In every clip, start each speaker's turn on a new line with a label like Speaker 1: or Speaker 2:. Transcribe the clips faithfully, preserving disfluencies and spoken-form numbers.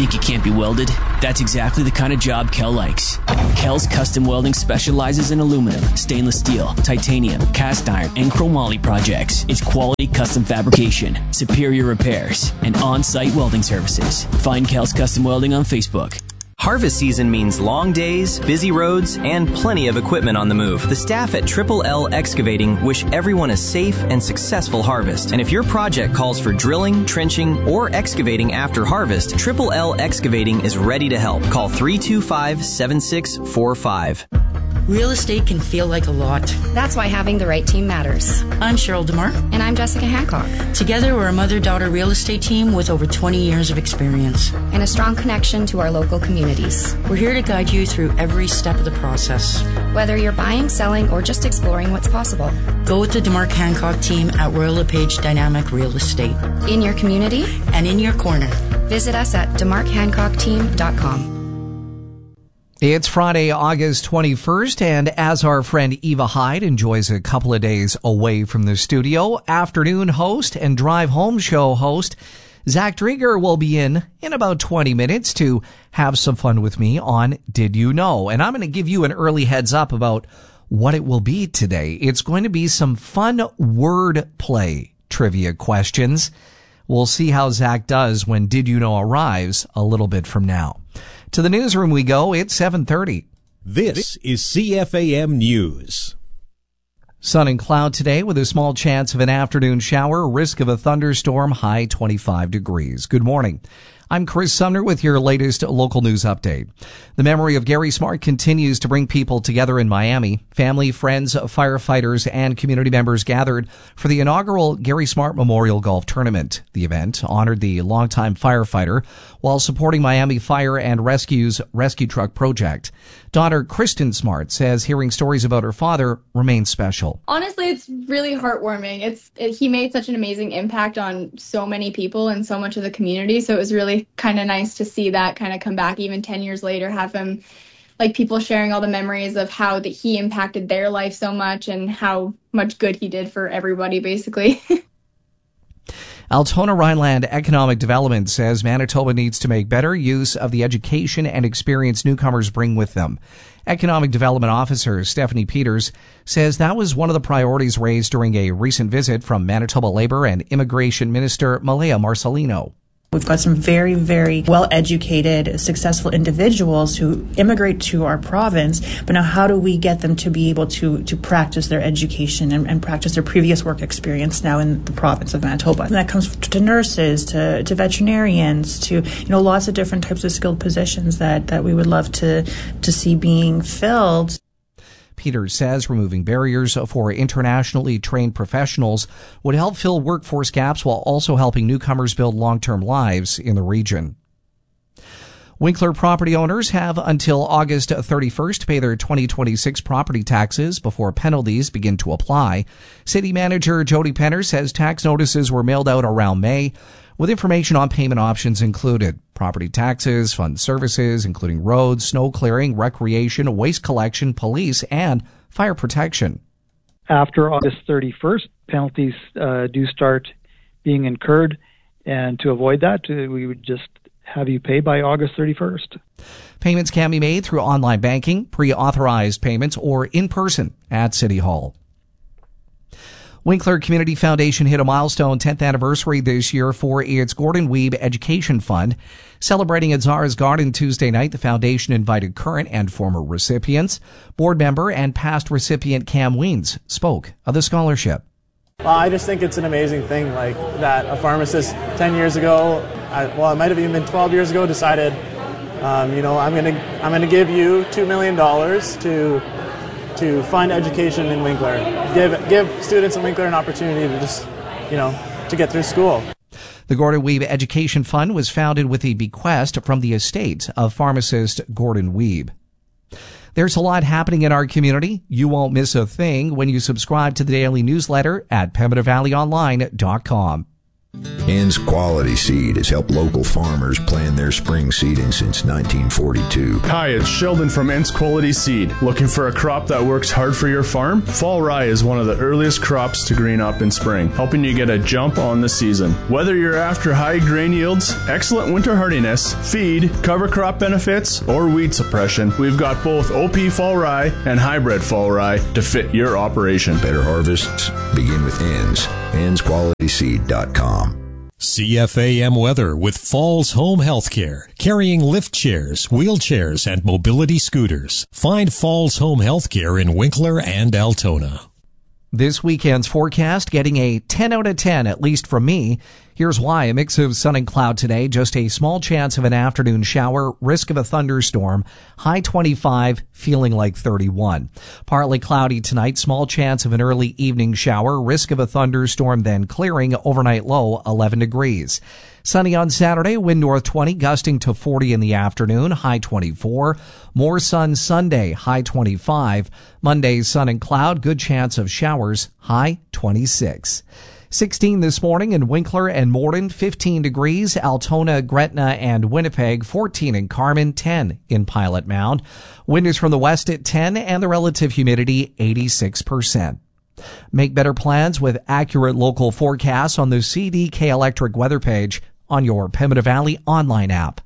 Speaker 1: Think it can't be welded? That's exactly the kind of job Kel likes. Kel's Custom Welding specializes in aluminum, stainless steel, titanium, cast iron, and chromoly projects. It's quality custom fabrication, superior repairs, and on-site welding services. Find Kel's Custom Welding on Facebook.
Speaker 2: Harvest season means long days, busy roads, and plenty of equipment on the move. The staff at Triple L Excavating wish everyone a safe and successful harvest. And if your project calls for drilling, trenching, or excavating after harvest, Triple L Excavating is ready to help. Call three two five, seven six four five.
Speaker 3: Real estate can feel like a lot.
Speaker 4: That's why having the right team matters.
Speaker 3: I'm Cheryl DeMar.
Speaker 4: And I'm Jessica Hancock.
Speaker 3: Together, we're a mother-daughter real estate team with over twenty years of experience.
Speaker 4: And a strong connection to our local communities.
Speaker 3: We're here to guide you through every step of the process.
Speaker 4: Whether you're buying, selling, or just exploring what's possible.
Speaker 3: Go with the DeMar Hancock team at Royal LePage Dynamic Real Estate.
Speaker 4: In your community.
Speaker 3: And in your corner.
Speaker 4: Visit us at demark hancock team dot com.
Speaker 5: It's Friday, August twenty-first, and as our friend Eva Hyde enjoys a couple of days away from the studio, afternoon host and drive home show host Zach Drieger will be in in about twenty minutes to have some fun with me on Did You Know? And I'm going to give you an early heads up about what it will be today. It's going to be some fun word play trivia questions. We'll see how Zach does when Did You Know arrives a little bit from now. To the newsroom we go. It's seven thirty.
Speaker 6: This is C F A M News.
Speaker 5: Sun and cloud today with a small chance of an afternoon shower, risk of a thunderstorm, high twenty-five degrees. Good morning. I'm Chris Sumner with your latest local news update. The memory of Gary Smart continues to bring people together in Miami. Family, friends, firefighters, and community members gathered for the inaugural Gary Smart Memorial Golf Tournament. The event honored the longtime firefighter while supporting Miami Fire and Rescue's rescue truck project. Daughter Kristen Smart says hearing stories about her father remains special.
Speaker 7: Honestly, it's really heartwarming. It's it, he made such an amazing impact on so many people and so much of the community, so it was really kind of nice to see that kind of come back even ten years later, have him, like, people sharing all the memories of how that he impacted their life so much and how much good he did for everybody, basically.
Speaker 5: Altona Rhineland Economic Development says Manitoba needs to make better use of the education and experience newcomers bring with them. Economic Development Officer Stephanie Peters says that was one of the priorities raised during a recent visit from Manitoba Labour and Immigration Minister Malaya Marcelino.
Speaker 8: We've got some very, very well-educated, successful individuals who immigrate to our province, but now how do we get them to be able to, to practice their education and, and practice their previous work experience now in the province of Manitoba? And that comes to nurses, to, to veterinarians, to, you know, lots of different types of skilled positions that, that we would love to, to see being filled.
Speaker 5: Peters says removing barriers for internationally trained professionals would help fill workforce gaps while also helping newcomers build long-term lives in the region. Winkler property owners have until August thirty-first to pay their twenty twenty-six property taxes before penalties begin to apply. City Manager Jody Penner says tax notices were mailed out around May, with information on payment options included. Property taxes, fund services, including roads, snow clearing, recreation, waste collection, police, and fire protection.
Speaker 9: After August thirty-first, penalties uh, do start being incurred, and to avoid that, uh, we would just have you pay by August thirty-first.
Speaker 5: Payments can be made through online banking, pre-authorized payments, or in person at City Hall. Winkler Community Foundation hit a milestone tenth anniversary this year for its Gordon Weeb Education Fund. Celebrating at Zara's Garden Tuesday night, the foundation invited current and former recipients. Board member and past recipient Cam Weens spoke of the scholarship.
Speaker 10: Well, I just think it's an amazing thing, like that a pharmacist ten years ago, I, well, it might have even been twelve years ago, decided, um, you know, I'm going to I'm going to give you two million dollars to to fund education in Winkler. Give give students in Winkler an opportunity to just, you know, to get through school.
Speaker 5: The Gordon Weeb Education Fund was founded with a bequest from the estate of pharmacist Gordon Weeb. There's a lot happening in our community. You won't miss a thing when you subscribe to the daily newsletter at pembina valley online dot com.
Speaker 11: Ann's Quality Seed has helped local farmers plan their spring seeding since nineteen forty-two.
Speaker 12: Hi, it's Sheldon from Ann's Quality Seed. Looking for a crop that works hard for your farm? Fall rye is one of the earliest crops to green up in spring, helping you get a jump on the season. Whether you're after high grain yields, excellent winter hardiness, feed, cover crop benefits, or weed suppression, we've got both O P fall rye and hybrid fall rye to fit your operation.
Speaker 11: Better harvests begin with Ann's. Anns Quality Seed dot com.
Speaker 6: C F A M weather with Falls Home Healthcare, carrying lift chairs, wheelchairs, and mobility scooters. Find Falls Home Healthcare in Winkler and Altona.
Speaker 5: This weekend's forecast getting a ten out of ten, at least from me. Here's why. A mix of sun and cloud today, just a small chance of an afternoon shower, risk of a thunderstorm, high twenty-five, feeling like thirty-one. Partly cloudy tonight, small chance of an early evening shower, risk of a thunderstorm, then clearing, overnight low eleven degrees. Sunny on Saturday, wind north twenty, gusting to forty in the afternoon, high twenty-four. More sun Sunday, high twenty-five. Monday, sun and cloud, good chance of showers, high twenty-six. sixteen this morning in Winkler and Morden, fifteen degrees, Altona, Gretna, and Winnipeg, fourteen in Carmen, ten in Pilot Mound. Wind is from the west at ten, and the relative humidity eighty-six percent. Make better plans with accurate local forecasts on the C D K Electric weather page on your Pembina Valley online app.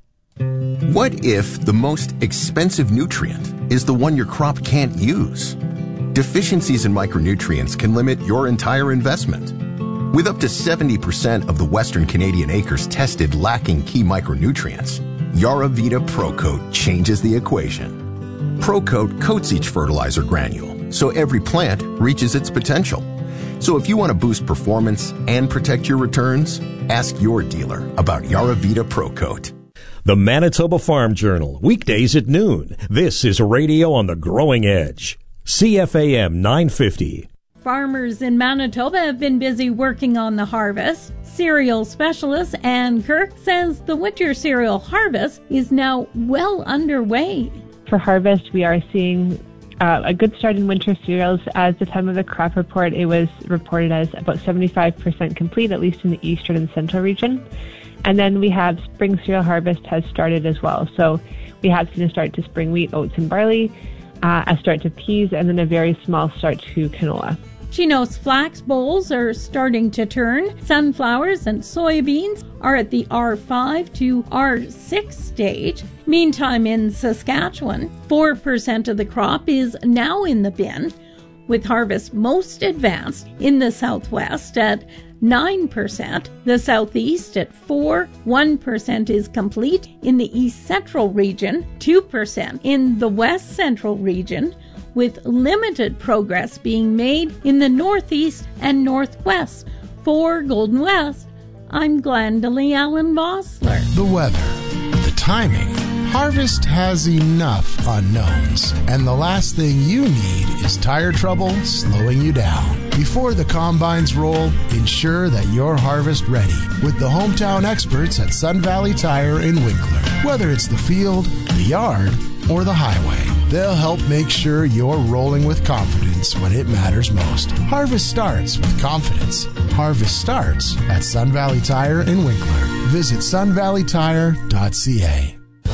Speaker 13: What if the most expensive nutrient is the one your crop can't use? Deficiencies in micronutrients can limit your entire investment. With up to seventy percent of the Western Canadian acres tested lacking key micronutrients, Yaravita ProCoat changes the equation. ProCoat coats each fertilizer granule, so every plant reaches its potential. So if you want to boost performance and protect your returns, ask your dealer about Yaravita ProCoat.
Speaker 6: The Manitoba Farm Journal, weekdays at noon. This is radio on the growing edge. C F A M nine fifty.
Speaker 14: Farmers in Manitoba have been busy working on the harvest. Cereal specialist Ann Kirk says the winter cereal harvest is now well underway.
Speaker 15: For harvest, we are seeing uh, a good start in winter cereals. As the time of the crop report, it was reported as about seventy-five percent complete, at least in the eastern and central region. And then we have spring cereal harvest has started as well. So we have seen a start to spring wheat, oats, and barley, uh, a start to peas, and then a very small start to canola.
Speaker 14: She knows flax bolls are starting to turn. Sunflowers and soybeans are at the R five to R six stage. Meantime, in Saskatchewan, four percent of the crop is now in the bin, with harvest most advanced in the southwest at nine percent, the southeast at four percent, one percent is complete in the east central region, two percent in the west central region, with limited progress being made in the northeast and northwest. For Golden West, I'm Glendalee Allen Bossler.
Speaker 16: The weather, the timing. Harvest has enough unknowns, and the last thing you need is tire trouble slowing you down. Before the combines roll, ensure that you're harvest ready with the hometown experts at Sun Valley Tire in Winkler. Whether it's the field, the yard, or the highway, they'll help make sure you're rolling with confidence when it matters most. Harvest starts with confidence. Harvest starts at Sun Valley Tire in Winkler. Visit sun valley tire dot c a.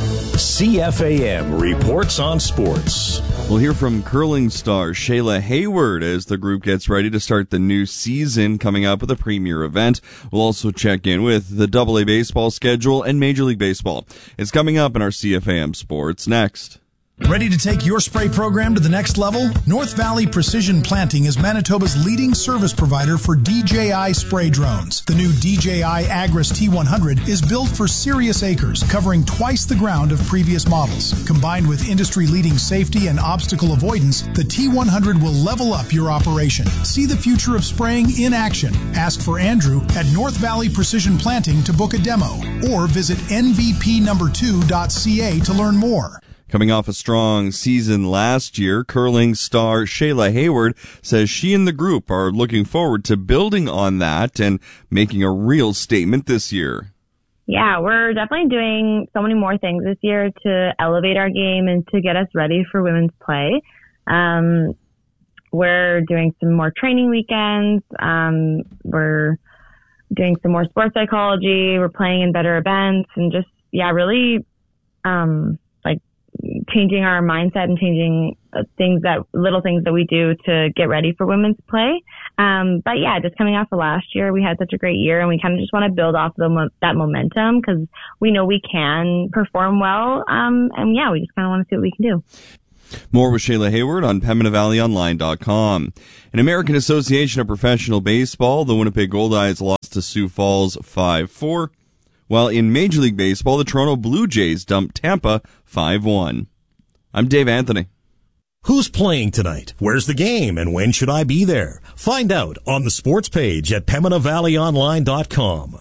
Speaker 6: C F A M reports on sports.
Speaker 17: We'll hear from curling star Shayla Hayward as the group gets ready to start the new season, coming up with a premier event. We'll also check in with the double A baseball schedule and Major League Baseball. It's coming up in our C F A M Sports next.
Speaker 18: Ready to take your spray program to the next level? North Valley Precision Planting is Manitoba's leading service provider for D J I spray drones. The new D J I Agris T one hundred is built for serious acres, covering twice the ground of previous models. Combined with industry-leading safety and obstacle avoidance, the T one hundred will level up your operation. See the future of spraying in action. Ask for Andrew at North Valley Precision Planting to book a demo, or visit N V P number two dot c a to learn more.
Speaker 17: Coming off a strong season last year, curling star Shayla Hayward says she and the group are looking forward to building on that and making a real statement this year.
Speaker 19: Yeah, we're definitely doing so many more things this year to elevate our game and to get us ready for women's play. Um, we're doing some more training weekends. Um, we're doing some more sports psychology. We're playing in better events and just, yeah, really, um, like changing our mindset and changing uh, things that, little things that we do to get ready for women's play. Um, but yeah, just coming off of last year, we had such a great year and we kind of just want to build off the mo- that momentum because we know we can perform well. Um, and yeah, we just kind of want to see what we can do.
Speaker 17: More with Shayla Hayward on Pembina Valley Online dot com. In American Association of Professional Baseball, the Winnipeg Goldeyes lost to Sioux Falls five four, while in Major League Baseball, the Toronto Blue Jays dumped Tampa five one. I'm Dave Anthony.
Speaker 6: Who's playing tonight? Where's the game? And when should I be there? Find out on the sports page at Pembina Valley Online dot com.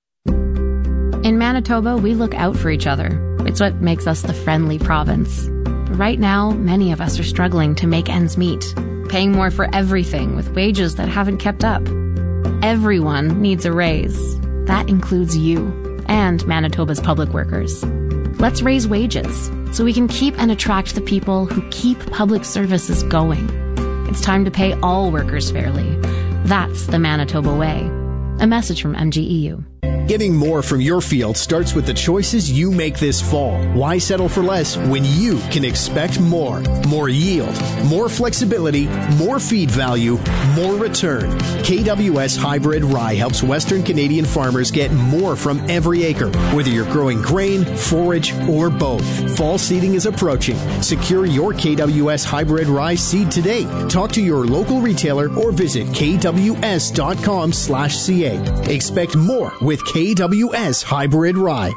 Speaker 20: In Manitoba, we look out for each other. It's what makes us the friendly province. But right now, many of us are struggling to make ends meet, paying more for everything with wages that haven't kept up. Everyone needs a raise. That includes you and Manitoba's public workers. Let's raise wages so we can keep and attract the people who keep public services going. It's time to pay all workers fairly. That's the Manitoba way. A message from M G E U.
Speaker 21: Getting more from your field starts with the choices you make this fall. Why settle for less when you can expect more? More yield, more flexibility, more feed value, more return. K W S Hybrid Rye helps Western Canadian farmers get more from every acre, whether you're growing grain, forage, or both. Fall seeding is approaching. Secure your K W S Hybrid Rye seed today. Talk to your local retailer or visit K W S dot com slash C A. Expect more with K W S Hybrid Rye.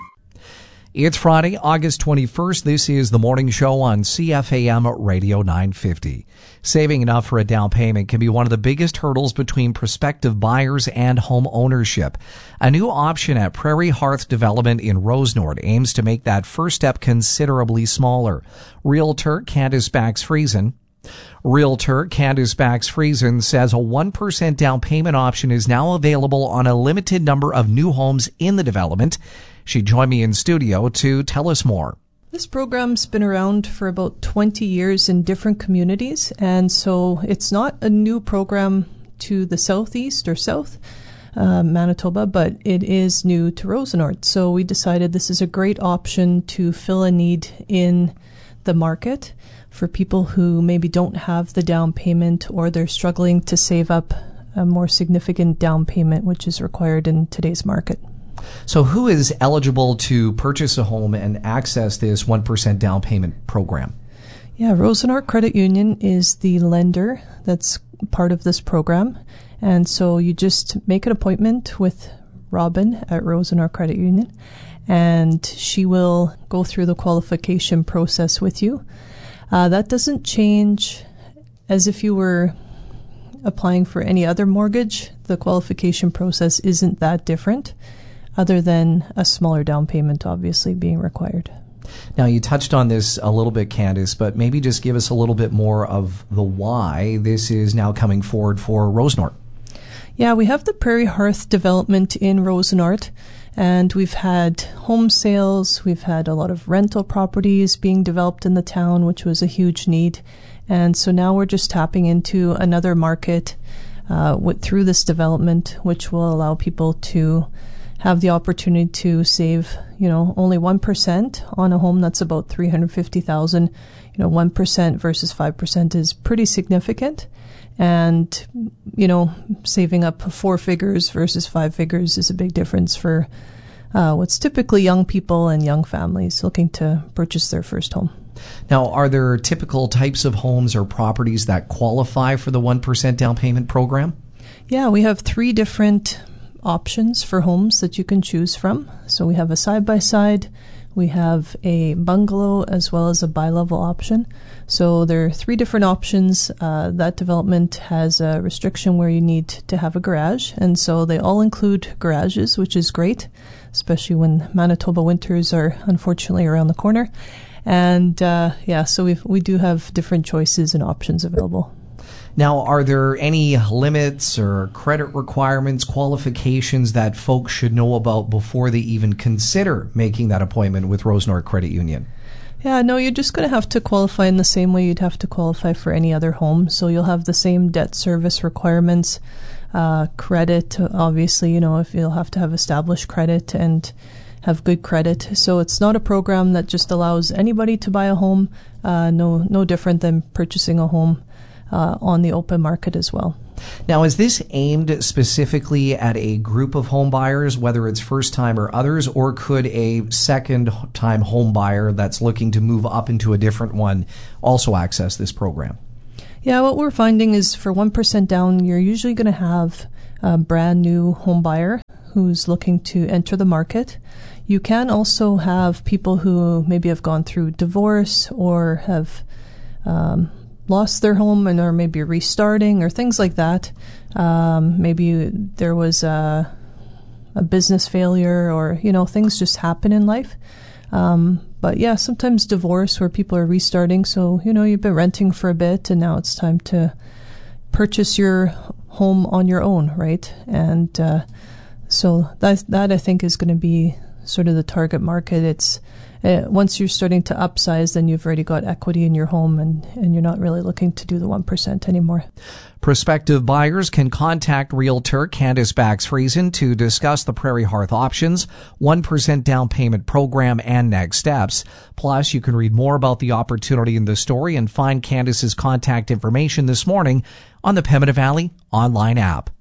Speaker 5: It's Friday, August twenty-first. This is the morning show on C F A M Radio nine fifty. Saving enough for a down payment can be one of the biggest hurdles between prospective buyers and home ownership. A new option at Prairie Hearth Development in Rosenort aims to make that first step considerably smaller. Realtor Candice Bax-Friesen Realtor Candice Bax-Friesen says a one percent down payment option is now available on a limited number of new homes in the development. She joined me in studio to tell us more.
Speaker 22: This program's been around for about twenty years in different communities, and so it's not a new program to the southeast or south uh, Manitoba, but it is new to Rosenort. So we decided this is a great option to fill a need in the market for people who maybe don't have the down payment or they're struggling to save up a more significant down payment, which is required in today's market.
Speaker 5: So who is eligible to purchase a home and access this one percent down payment program?
Speaker 22: Yeah, Rosenort Credit Union is the lender that's part of this program. And so you just make an appointment with Robin at Rosenort Credit Union, and she will go through the qualification process with you. Uh, that doesn't change as if you were applying for any other mortgage. The qualification process isn't that different, other than a smaller down payment obviously being required.
Speaker 5: Now, you touched on this a little bit, Candice, but maybe just give us a little bit more of the why this is now coming forward for Rosenort.
Speaker 22: Yeah, we have the Prairie Hearth development in Rosenort, and we've had home sales, we've had a lot of rental properties being developed in the town, which was a huge need. And so now we're just tapping into another market uh, with, through this development, which will allow people to have the opportunity to save, you know, only one percent on a home that's about three hundred fifty thousand dollars. You know, one percent versus five percent is pretty significant. And, you know, saving up four figures versus five figures is a big difference for uh, what's typically young people and young families looking to purchase their first home.
Speaker 5: Now, are there typical types of homes or properties that qualify for the one percent down payment program?
Speaker 22: Yeah, we have three different options for homes that you can choose from. So we have a side-by-side, we have a bungalow, as well as a bi-level option. So there are three different options. Uh, that development has a restriction where you need to have a garage, and so they all include garages, which is great, especially when Manitoba winters are unfortunately around the corner. And uh, yeah, so we we do have different choices and options available.
Speaker 5: Now, are there any limits or credit requirements, qualifications that folks should know about before they even consider making that appointment with Rosenort Credit Union?
Speaker 22: Yeah, no, you're just going to have to qualify in the same way you'd have to qualify for any other home. So you'll have the same debt service requirements. Uh, credit, obviously, you know, if you'll have to have established credit and have good credit. So it's not a program that just allows anybody to buy a home. Uh, no, no different than purchasing a home uh, on the open market as well.
Speaker 5: Now, is this aimed specifically at a group of home buyers, whether it's first time or others, or could a second time home buyer that's looking to move up into a different one also access this program?
Speaker 22: Yeah, what we're finding is for one percent down, you're usually going to have a brand new home buyer who's looking to enter the market. You can also have people who maybe have gone through divorce or have um, lost their home and are maybe restarting or things like that. Um, maybe there was a, a business failure or, you know, things just happen in life. Um, but yeah, sometimes divorce where people are restarting. So, you know, you've been renting for a bit and now it's time to purchase your home on your own, right? And uh, so that, that I think is going to be sort of the target market. It's uh, once you're starting to upsize, then you've already got equity in your home and, and you're not really looking to do the one percent anymore.
Speaker 5: Prospective buyers can contact Realtor Candice Bax-Friesen to discuss the Prairie Hearth options, one percent down payment program, and next steps. Plus, you can read more about the opportunity in the story and find Candice's contact information this morning on the Pembina Valley online app.